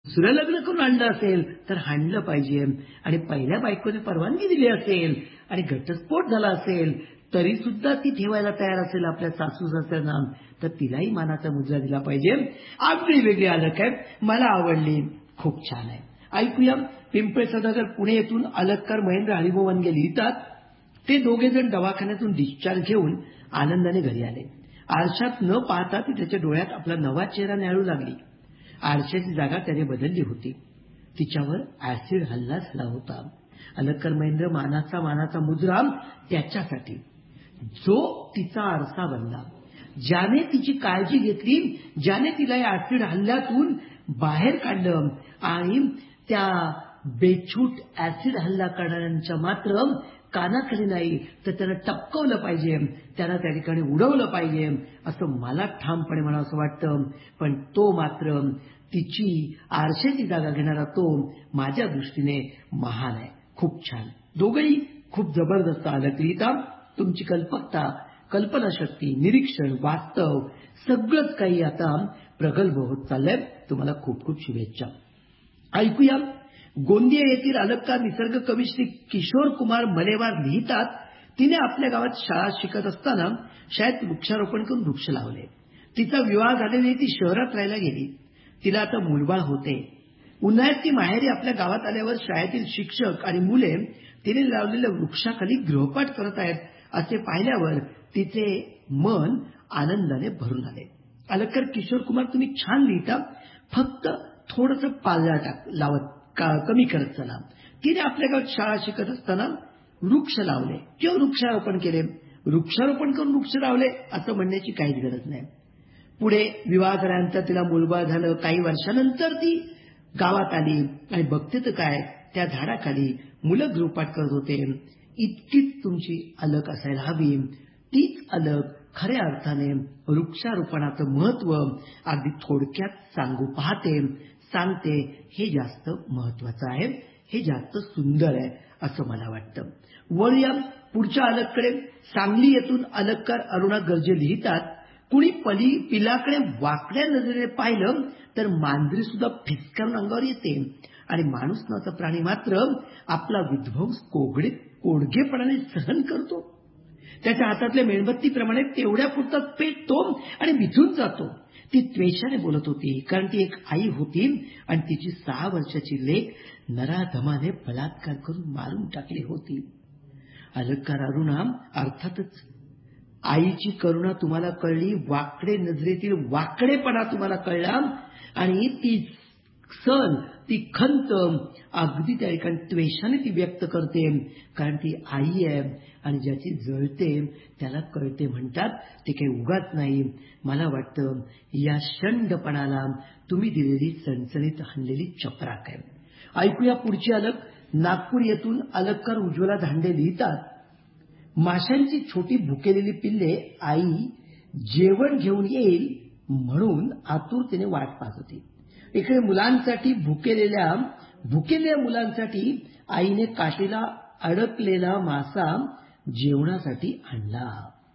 दुसरं लग्न करून आणलं असेल तर हाणलं पाहिजे आणि पहिल्या बायकोने परवानगी दिली असेल आणि घटस्फोट झाला असेल तरी सुद्धा ती ठेवायला तयार असेल आपल्या सासू सासऱ्यांना तर तिलाही मानाचा मुद्रा दिला पाहिजे. अगदी वेगळी अलक आहे, मला आवडली, खूप छान आहे. ऐकूया. पिंपळे सौदागर पुणे येथून अलककार महेंद्र हरिभाऊ वनगे लिहितात, ते दोघेजण दवाखान्यातून डिस्चार्ज घेऊन आनंदाने घरी आले. आरशात न पाहता ती त्याच्या डोळ्यात आपला नवा चेहरा न्याहाळू लागली. आरशाची जागा त्याने बदलली होती. तिच्यावर ऍसिड हल्ला झाला होता. अलककर महेंद्र मानाचा मुद्रा त्याच्यासाठी, जो तिचा आरसा बनला, ज्याने तिची काळजी घेतली, ज्याने तिला या ऍसिड हल्ल्यातून बाहेर काढलं आणि त्या बेछूट ऍसिड हल्ला करणाऱ्यांच्या मात्र कानाखाली नाही तर त्यांना टपकवलं पाहिजे, त्यांना त्या ठिकाणी उडवलं पाहिजे असं मला ठामपणे म्हणावंसं वाटतं. पण तो मात्र तिची आरशाची जागा घेणारा तो माझ्या दृष्टीने महान आहे. खूप छान. दोघंही खूप जबरदस्त अलक लिहिता. तुमची कल्पकता, कल्पनाशक्ती, निरीक्षण, वास्तव सगळंच काही आता प्रगल्भ होत चाललंय. तुम्हाला खूप खूप शुभेच्छा. ऐकूया. गोंदिया येथील अलककार निसर्ग कवी श्री किशोर कुमार मलेवार लिहितात, तिने आपल्या गावात शाळा शिकत असताना शाळेत वृक्षारोपण करून वृक्ष लावले. तिचा विवाह झाल्याने ती शहरात राहायला गेली. तिला आता मूलबाळ होते. उन्हाळ्यात ती माहेरी आपल्या गावात आल्यावर शाळेतील शिक्षक आणि मुले तिने लावलेल्या वृक्षाखाली गृहपाठ करत आहेत असे पाहिल्यावर तिचे मन आनंदाने भरून आले. अलककार किशोर कुमार, तुम्ही छान लिहिता, फक्त थोडंसं पालळा लावत कमी करत चला. तिने आपल्या गावात शाळा शिकत असताना वृक्ष लावले किंवा वृक्षारोपण केले. वृक्षारोपण करून वृक्ष लावले असं म्हणण्याची काहीच गरज नाही. पुढे विवाह झाल्यानंतर तिला मुलबाळ झालं. काही वर्षानंतर ती गावात आली आणि बघते तर काय, त्या झाडाखाली मुलं गृहपाठ करत होते. इतकीच तुमची अलक असायला हवी. तीच अलक खऱ्या अर्थाने वृक्षारोपणाचं महत्व अगदी थोडक्यात सांगू पाहते, सांगते. हे जास्त महत्वाचं आहे, हे जास्त सुंदर आहे असं मला वाटतं. वळूया पुढच्या अलककडे. सांगली येथून अलककार अरुणा गर्जे लिहितात, कुणी पिलाकडे वाकड्या नजरेने पाहिलं तर मांजरी सुद्धा फिसकारून अंगावर येते आणि माणूस नावाचा प्राणी मात्र आपला विध्वंस कोडगेपणाने सहन करतो. त्याच्या हातातल्या मेणबत्तीप्रमाणे तेवढ्या पुरता पेटतो आणि मिथून जातो. ती त्वेषाने बोलत होती कारण ती एक आई होती आणि तिची 6 वर्षाची लेक नराधमाने बलात्कार करून मारून टाकली होती. अलककार अरुणा, अर्थातच आईची करुणा तुम्हाला कळली, वाकडे नजरेतील वाकडेपणा तुम्हाला कळला आणि ती सन, ती खंत अगदी त्या ठिकाणी त्वेषाने ती व्यक्त करते कारण ती आई आहे आणि ज्याची जळते त्याला कळते म्हणतात. ते काही उगाच नाही. मला वाटतं या शंडपणाला तुम्ही दिलेली सणसणीत हाणलेली चपराक आहे. ऐकूया पुढची अलक. नागपूर येथून अलककार उज्ज्वला धांडे लिहितात, माशांची छोटी भुकेलेली पिल्ले आई जेवण घेऊन येईल म्हणून आतुरतेने वाट पाहत होती. इकडे मुलांसाठी भुकेलेल्या मुलांसाठी आईने काठीला अडकलेला मासा जेवणासाठी आणला.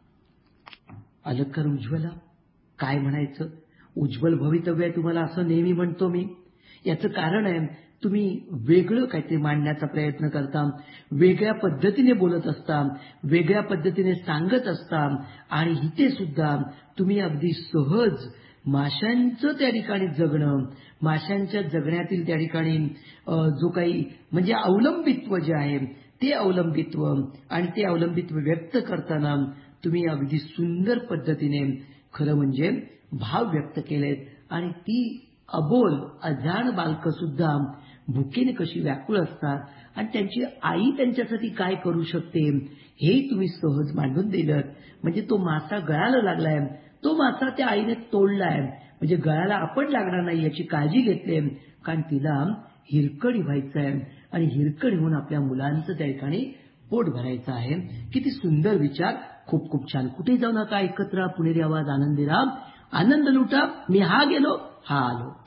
अलककार उज्ज्वला, काय म्हणायचं, उज्ज्वल भवितव्य आहे तुम्हाला असं नेहमी म्हणतो मी. याचं कारण आहे, तुम्ही वेगळं काहीतरी मांडण्याचा प्रयत्न करता, वेगळ्या पद्धतीने बोलत असता, वेगळ्या पद्धतीने सांगत असता आणि इथे सुद्धा तुम्ही अगदी सहज माशांचं त्या ठिकाणी जगणं, माशांच्या जगण्यातील त्या ठिकाणी जो काही म्हणजे अवलंबित्व जे आहे ते अवलंबित्व आणि ते अवलंबित्व व्यक्त करताना तुम्ही अगदी सुंदर पद्धतीने खरं म्हणजे भाव व्यक्त केलेत आणि ती अबोल अजाण बालकं सुद्धा भुकेने कशी व्याकुळ असतात आणि त्यांची आई त्यांच्यासाठी काय करू शकते हेही तुम्ही सहज मांडून दिलं. म्हणजे तो मासा गळाला लागलाय, तो मासा त्या आईने तोडलाय, म्हणजे गळाला आपण लागणार नाही याची काळजी घेतली कारण तिला हिरकणी व्हायचं आहे आणि हिरकणी होऊन आपल्या मुलांचं त्या ठिकाणी पोट भरायचं आहे. किती सुंदर विचार. खूप खूप छान. कुठे जाऊ नका, ऐकत राहा पुणेरी आवाज, आनंदी राहा, आनंद लुटा. मी हा गेलो, हा आलो.